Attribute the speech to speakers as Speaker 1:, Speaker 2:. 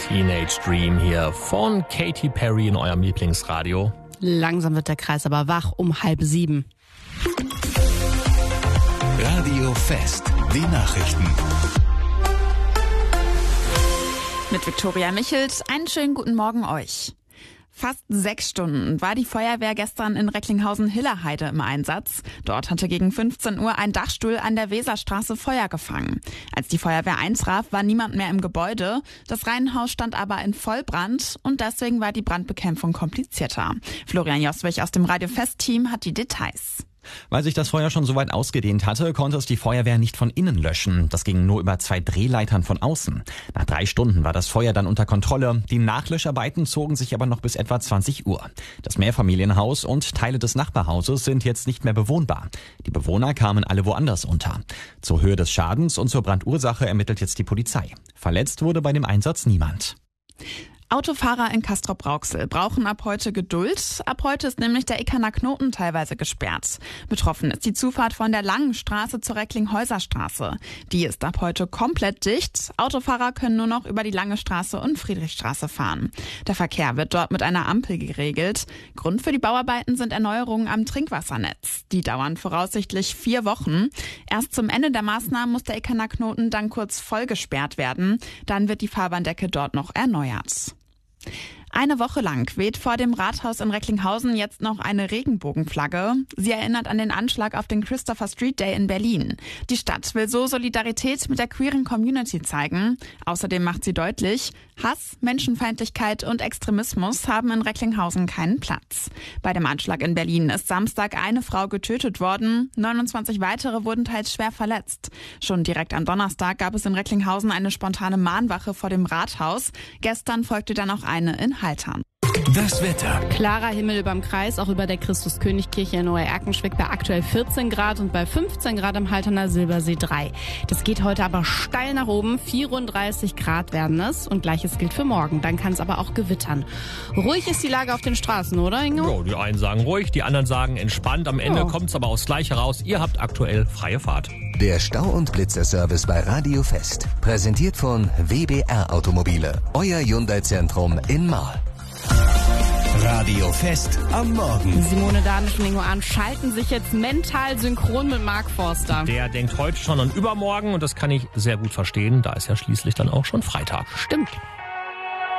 Speaker 1: Teenage Dream hier von Katy Perry in eurem Lieblingsradio.
Speaker 2: Langsam wird der Kreis aber wach um 6:30.
Speaker 3: Radio Fest, die Nachrichten.
Speaker 4: Mit Viktoria Michels, einen schönen guten Morgen euch. Fast 6 Stunden war die Feuerwehr gestern in Recklinghausen-Hillerheide im Einsatz. Dort hatte gegen 15 Uhr ein Dachstuhl an der Weserstraße Feuer gefangen. Als die Feuerwehr eintraf, war niemand mehr im Gebäude. Das Reihenhaus stand aber in Vollbrand und deswegen war die Brandbekämpfung komplizierter. Florian Joswig aus dem Radio Fest-Team hat die Details.
Speaker 5: Weil sich das Feuer schon so weit ausgedehnt hatte, konnte es die Feuerwehr nicht von innen löschen. Das ging nur über 2 Drehleitern von außen. Nach 3 Stunden war das Feuer dann unter Kontrolle. Die Nachlöscharbeiten zogen sich aber noch bis etwa 20 Uhr. Das Mehrfamilienhaus und Teile des Nachbarhauses sind jetzt nicht mehr bewohnbar. Die Bewohner kamen alle woanders unter. Zur Höhe des Schadens und zur Brandursache ermittelt jetzt die Polizei. Verletzt wurde bei dem Einsatz niemand.
Speaker 4: Autofahrer in Castrop-Rauxel brauchen ab heute Geduld. Ab heute ist nämlich der Ickerner Knoten teilweise gesperrt. Betroffen ist die Zufahrt von der Langen Straße zur Recklinghäuser Straße. Die ist ab heute komplett dicht. Autofahrer können nur noch über die Lange Straße und Friedrichstraße fahren. Der Verkehr wird dort mit einer Ampel geregelt. Grund für die Bauarbeiten sind Erneuerungen am Trinkwassernetz. Die dauern voraussichtlich 4 Wochen. Erst zum Ende der Maßnahmen muss der Ickerner Knoten dann kurz voll gesperrt werden. Dann wird die Fahrbahndecke dort noch erneuert. Eine Woche lang weht vor dem Rathaus in Recklinghausen jetzt noch eine Regenbogenflagge. Sie erinnert an den Anschlag auf den Christopher Street Day in Berlin. Die Stadt will so Solidarität mit der queeren Community zeigen. Außerdem macht sie deutlich, Hass, Menschenfeindlichkeit und Extremismus haben in Recklinghausen keinen Platz. Bei dem Anschlag in Berlin ist Samstag eine Frau getötet worden. 29 weitere wurden teils schwer verletzt. Schon direkt am Donnerstag gab es in Recklinghausen eine spontane Mahnwache vor dem Rathaus. Gestern folgte dann auch eine in Haltern.
Speaker 3: Das Wetter.
Speaker 2: Klarer Himmel überm Kreis, auch über der Christuskönigkirche in Oer-Erkenschwick bei aktuell 14 Grad und bei 15 Grad am Halterner Silbersee 3. Das geht heute aber steil nach oben, 34 Grad werden es und Gleiches gilt für morgen. Dann kann es aber auch gewittern. Ruhig ist die Lage auf den Straßen, oder Ingo?
Speaker 1: Ja, die einen sagen ruhig, die anderen sagen entspannt. Am Ende kommt es aber aufs Gleiche raus. Ihr habt aktuell freie Fahrt.
Speaker 3: Der Stau- und Blitzer-Service bei Radio Fest. Präsentiert von WBR Automobile. Euer Hyundai-Zentrum in Marl. Radio Fest am Morgen.
Speaker 2: Simone Danisch und Ingo Arndt schalten sich jetzt mental synchron mit Mark Forster.
Speaker 1: Der denkt heute schon an übermorgen und das kann ich sehr gut verstehen. Da ist ja schließlich dann auch schon Freitag.
Speaker 2: Stimmt.